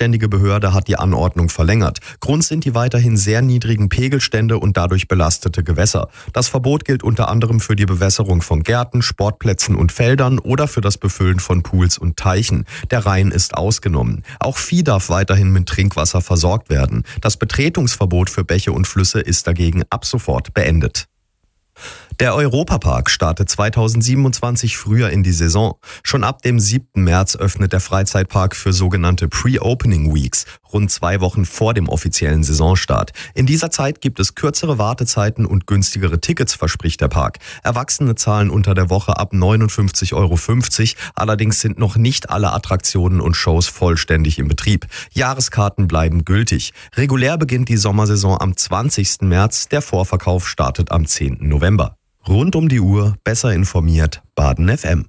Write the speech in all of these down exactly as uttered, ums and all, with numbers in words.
zuständige Behörde hat die Anordnung verlängert. Grund sind die weiterhin sehr niedrigen Pegelstände und dadurch belastete Gewässer. Das Verbot gilt unter anderem für die Bewässerung von Gärten, Sportplätzen und Feldern oder für das Befüllen von Pools und Teichen. Der Rhein ist ausgenommen. Auch Vieh darf weiterhin mit Trinkwasser versorgt werden. Das Betretungsverbot für Bäche und Flüsse ist dagegen ab sofort beendet. Der Europapark startet zweitausendsiebenundzwanzig früher in die Saison. Schon ab dem siebten März öffnet der Freizeitpark für sogenannte Pre-Opening Weeks, rund zwei Wochen vor dem offiziellen Saisonstart. In dieser Zeit gibt es kürzere Wartezeiten und günstigere Tickets, verspricht der Park. Erwachsene zahlen unter der Woche ab neunundfünfzig Euro fünfzig, allerdings sind noch nicht alle Attraktionen und Shows vollständig in Betrieb. Jahreskarten bleiben gültig. Regulär beginnt die Sommersaison am zwanzigsten März, der Vorverkauf startet am zehnten November. Rund um die Uhr, besser informiert, Baden F M.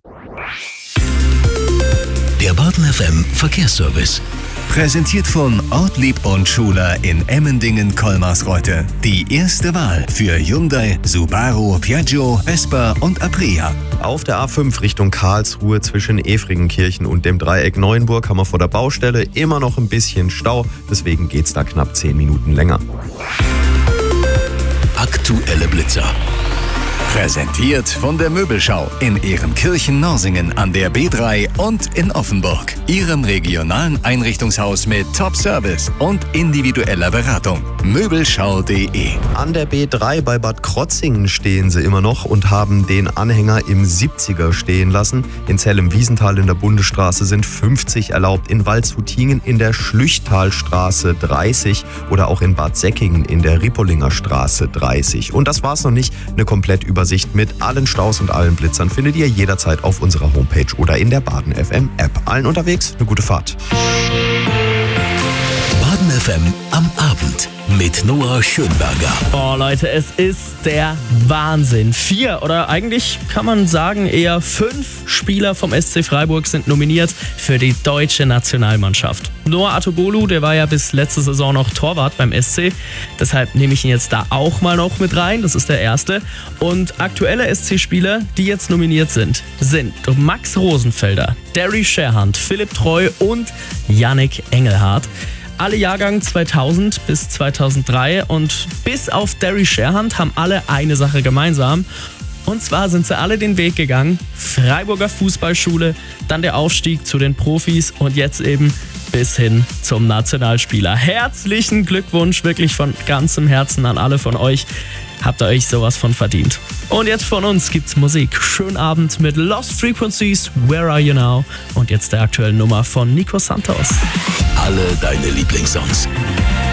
Der Baden F M Verkehrsservice. Präsentiert von Ortlieb und Schuler in Emmendingen-Kolmarsreuth. Die erste Wahl für Hyundai, Subaru, Piaggio, Vespa und Aprilia. Auf der A fünf Richtung Karlsruhe zwischen Efringenkirchen und dem Dreieck Neuenburg haben wir vor der Baustelle immer noch ein bisschen Stau. Deswegen geht's da knapp zehn Minuten länger. Aktuelle Blitzer. Präsentiert von der Möbelschau in Ehrenkirchen-Norsingen an der B drei und in Offenburg. Ihrem regionalen Einrichtungshaus mit Top-Service und individueller Beratung. Möbelschau punkt de. An der B drei bei Bad Krotzingen stehen sie immer noch und haben den Anhänger im siebziger stehen lassen. In Zell im Wiesental in der Bundesstraße sind fünfzig erlaubt, in Waldshutingen in der Schlüchtalstraße dreißig oder auch in Bad Säckingen in der Rippolinger Straße dreißig. Und das war's noch nicht. Eine komplett Übersicht mit allen Staus und allen Blitzern findet ihr jederzeit auf unserer Homepage oder in der Baden F M App. Allen unterwegs eine gute Fahrt. Baden F M am Abend mit Noah Schönberger. Oh Leute, es ist der Wahnsinn. Vier oder eigentlich kann man sagen eher fünf Spieler vom S C Freiburg sind nominiert für die deutsche Nationalmannschaft. Noah Atobolu, der war ja bis letzte Saison noch Torwart beim S C. Deshalb nehme ich ihn jetzt da auch mal noch mit rein. Das ist der erste. Und aktuelle S C-Spieler, die jetzt nominiert sind, sind Max Rosenfelder, Derry Sherhand, Philipp Treu und Yannick Engelhardt. Alle Jahrgang zweitausend bis zweitausenddrei und bis auf Derry Sherhand haben alle eine Sache gemeinsam. Und zwar sind sie alle den Weg gegangen, Freiburger Fußballschule, dann der Aufstieg zu den Profis und jetzt eben bis hin zum Nationalspieler. Herzlichen Glückwunsch, wirklich von ganzem Herzen an alle von euch. Habt ihr euch sowas von verdient. Und jetzt von uns gibt's Musik. Schönen Abend mit Lost Frequencies, Where Are You Now? Und jetzt der aktuellen Nummer von Nico Santos. Alle deine Lieblingssongs.